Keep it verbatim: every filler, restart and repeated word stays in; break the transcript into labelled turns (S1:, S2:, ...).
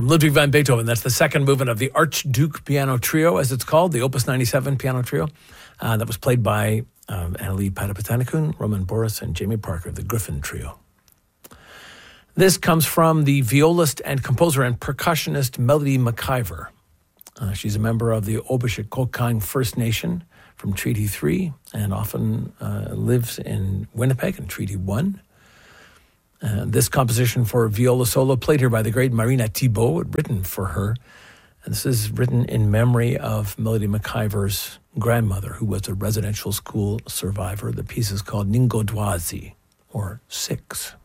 S1: from Ludwig van Beethoven. That's the second movement of the Archduke Piano Trio, as it's called, the Opus ninety-seven Piano Trio. Uh, that was played by um, Annalie Padapatanikun, Roman Boris, and Jamie Parker of the Griffin Trio. This comes from the violist and composer and percussionist Melody McIver. Uh, she's a member of the Obishekokang First Nation from Treaty three and often uh, lives in Winnipeg in Treaty one. Uh, this composition for viola solo played here by the great Marina Thibault, written for her. And this is written in memory of Melody McIver's grandmother, who was a residential school survivor. The piece is called Ningodwazi, or Six.